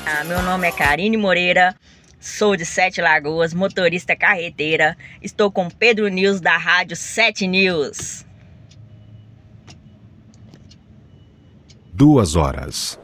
Meu nome é Karine Moreira, sou de Sete Lagoas, motorista carreteira. Estou com Pedro News da Rádio 7 News. 2 horas.